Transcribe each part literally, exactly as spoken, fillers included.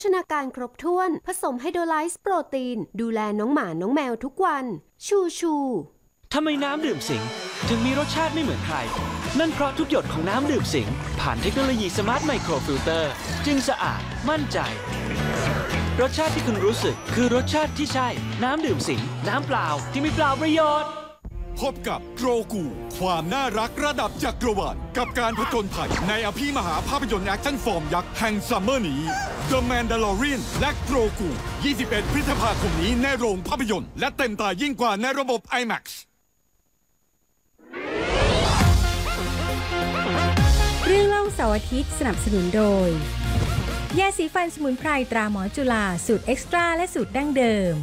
ชนาการครบถ้วนผสมไฮโดรไลซ์โปรตีนดูแลน้องหมาน้องแมวทุกวันชูชูทำไมน้ำดื่มสิงถึงมีรสชาติไม่เหมือนใครนั่นเพราะทุกหยดของน้ำดื่มสิงผ่านเทคโนโลยีสมาร์ทไมโครฟิลเตอร์จึงสะอาดมั่นใจรสชาติที่คุณรู้สึกคือรสชาติที่ใช่น้ำดื่มสิงน้ำเปล่าที่ไม่เปล่าประโยชน์พบกับโกรกูความน่ารักระดับจักรวาลกับการผจญภัยในอภิมหาภาพยนตร์แอคชั่นฟอร์มยักษ์แห่งซัมเมอร์นี้ The Mandalorian และโกรกูยี่สิบเอ็ดพฤษภาคมนี้ในโรงภาพยนตร์และเต็มตายิ่งกว่าในระบบ ไอแม็กซ์เรื่องเล่าเสาร์อาทิตย์สนับสนุนโดยยาสีฟันสมุนไพรตราหมอจุฬาสูตรเอ็กซ์ตร้าและสูตรดั้งเดิม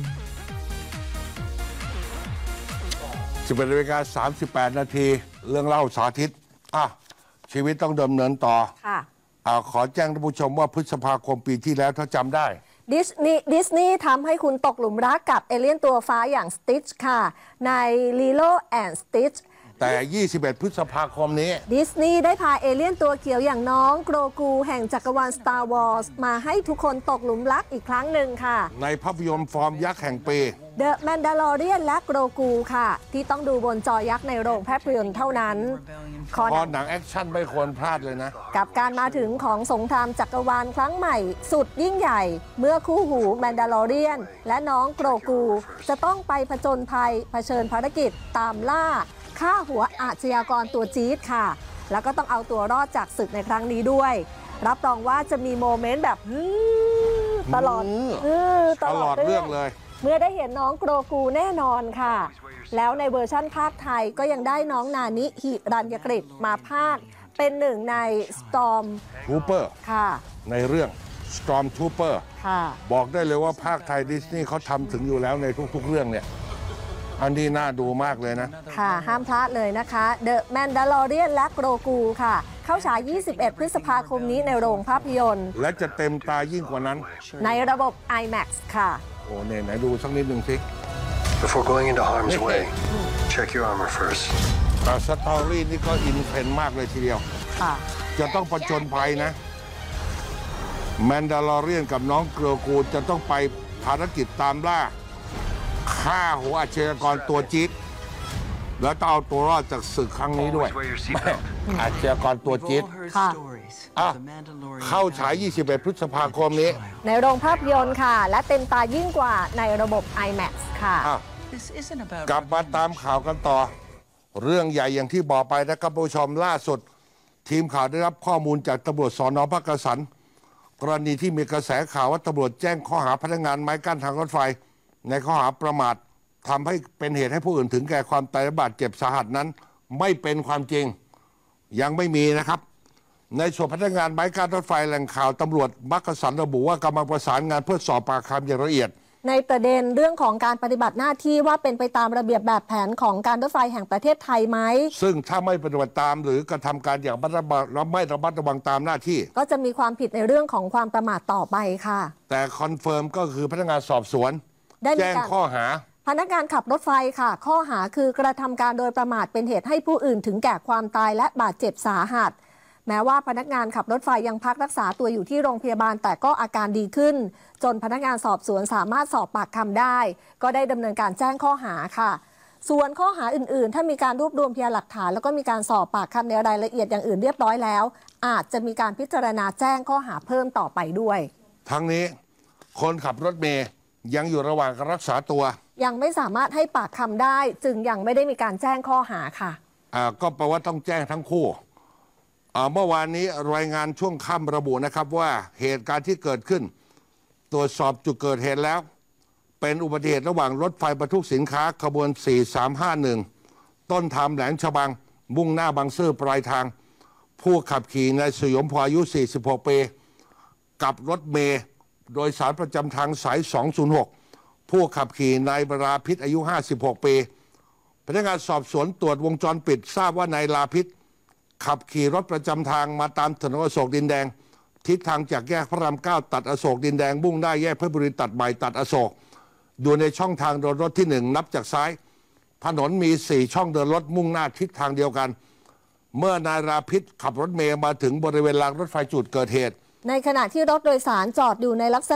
สิบเอ็ดนาฬิกาสามสิบแปดนาทีเรื่องเล่าสาธิตอ่ะชีวิตต้องดำเนินต่อค่ะอ่าขอแจ้งท่านผู้ชมว่าพฤษภาคมปีที่แล้วถ้าจำได้ดิสนีย์ดิสนีย์ทำให้คุณตกหลุมรักกับเอเลี่ยนตัวฟ้าอย่างสติชค่ะใน Lilo and Stitch แต่ ยี่สิบเอ็ด พฤษภาคมนี้ดิสนีย์ได้พาเอเลี่ยนตัวเขียวอย่างน้องโกรกูแห่งจักรวาล Star Wars มาให้ทุกคนตกหลุมรักอีกครั้งหนึ่งค่ะในภาพยนตร์ฟอร์มยักษ์แห่งปี The Mandalorian และโกรกูค่ะที่ต้องดูบนจอยักษ์ในโรงภาพยนตร์เท่านั้นขอหนังแอคชั่นไม่ควรพลาดเลยนะกับการมาถึงของสงครามจักรวาลครั้งใหม่สุดยิ่งใหญ่เมื่อคู่หูแมนดาลอเรียนและน้องโกรกูจะต้องไปผจญภัยเผชิญภารกิจตามล่าฆ่าหัวอาชญากรตัวจี๊ดค่ะแล้วก็ต้องเอาตัวรอดจากศึกในครั้งนี้ด้วยรับรองว่าจะมีโมเมนต์แบบตลอดตลอดเรื่องเลยเมื่อได้เห็นน้องโกรกูแน่นอนค่ะแล้วในเวอร์ชั่นภาคไทยก็ยังได้น้องนานิหิรัญยกฤษมาภาคเป็นหนึ่งใน Storm Trooper ค่ะในเรื่อง Storm Trooper ค่ะบอกได้เลยว่าภาคไทยดิสนีย์เขาทำถึงอยู่แล้วในทุกๆเรื่องเนี่ยอันนี้น่าดูมากเลยนะค่ะห้ามพลาดเลยนะคะ The Mandalorian และโกรกูค่ะเข้าฉาย ยี่สิบเอ็ด พฤษภาคมนี้ในโรงภาพยนตร์และจะเต็มตายิ่งกว่านั้นในระบบ ไอแม็กซ์ ค่ะโอ้เนี่ยไหนดูสักนิดหนึ่งสิ Before going into harm's way, check your armor first. แต่สตอรี่นี่ก็อินเทรนด์มากเลยทีเดียวค่ะจะต้องผจญภัยนะแมนดาลอเรียนกับน้องโกรกูจะต้องไปภารกิจตามล่าฆ่าหัวอาชญากรตัวจี๊ดแล้วต้องเอาตัวรอดจากศึกครั้งนี้ด้วยอาชญากรตัวจี๊ดค่ะเข้าฉาย ยี่สิบเอ็ด พฤษภาคมนี้ในโรงภาพยนตร์ค่ะและเต็มตายิ่งกว่าในระบบ ไอแม็กซ์ ค่ะกลับมาตามข่าวกันต่อเรื่องใหญ่อย่างที่บอกไปนะครับผู้ชมล่าสุดทีมข่าวได้รับข้อมูลจากตำรวจสน.พระกสันกรณีที่มีกระแสข่าวว่าตำรวจแจ้งข้อหาพนักงานไม้กั้นทางรถไฟในข้อหาประมาททำให้เป็นเหตุให้ผู้อื่นถึงแก่ความตายและบาดเจ็บสาหัสนั้นไม่เป็นความจริงยังไม่มีนะครับในส่วนพนักงานไม้กั้นรถไฟแหล่งข่าวตำรวจมักกะสันระบุว่ากำลังประสานงานเพื่อสอบปากคำอย่างละเอียดในประเด็นเรื่องของการปฏิบัติหน้าที่ว่าเป็นไปตามระเบียบแบบแผนของการรถไฟแห่งประเทศไทยไหมซึ่งถ้าไม่ปฏิบัติตามหรือกระทำการอย่างไม่ระมัดระวังตามหน้าที่ก็จะมีความผิดในเรื่องของความประมาทต่อไปค่ะแต่คอนเฟิร์มก็คือพนักงานสอบสวนแจ้งข้อหาพนักงานขับรถไฟค่ะข้อหาคือกระทำการโดยประมาทเป็นเหตุให้ผู้อื่นถึงแก่ความตายและบาดเจ็บสาหัสแม้ว่าพนักงานขับรถไฟยังพักรักษาตัวอยู่ที่โรงพยาบาลแต่ก็อาการดีขึ้นจนพนักงานสอบสวนสามารถสอบปากคำได้ก็ได้ดำเนินการแจ้งข้อหาค่ะส่วนข้อหาอื่นๆถ้ามีการรวบรวมพยานหลักฐานแล้วก็มีการสอบปากคำในรายละเอียดอย่างอื่นเรียบร้อยแล้วอาจจะมีการพิจารณาแจ้งข้อหาเพิ่มต่อไปด้วยทั้งนี้คนขับรถเมย์ยังอยู่ระหว่างการรักษาตัวยังไม่สามารถให้ปากคำได้จึงยังไม่ได้มีการแจ้งข้อหาค่ะอ่าก็แปลว่าต้องแจ้งทั้งคู่เมื่อวานนี้รายงานช่วงค่ำระบุนะครับว่าเหตุการณ์ที่เกิดขึ้นตรวจสอบจุดเกิดเหตุแล้วเป็นอุบัติเหตุระหว่างรถไฟบรรทุกสินค้าขบวนสี่สามห้าหนึ่งต้นทางแหลมฉบังมุ่งหน้าบางซื่อปลายทางผู้ขับขี่นายสยมพออายุสี่สิบหกปีกับรถเมย์โดยสารประจำทางสายสองศูนย์หกผู้ขับขี่นายบราพิษอายุห้าสิบหกปีพนักงานสอบสวนตรวจวงจรปิดทราบว่านายลาพิษขับขี่รถประจำทางมาตามถนนอโศกดินแดงทิศทางจากแยกพระรามเก้าตัดอโศกดินแดงมุ่งได้แยกเพชรบุรีตัดใหม่ตัดอโศกอยู่ในช่องทางเดินรถที่หนึ่งนับจากซ้ายถนนมีสี่ช่องเดินรถมุ่งหน้าทิศทางเดียวกันเมื่อนายราพิษขับรถเมล์มาถึงบริเวณรางรถไฟจุดเกิดเหตุในขณะที่รถโดยสารจอดอยู่ในลักษ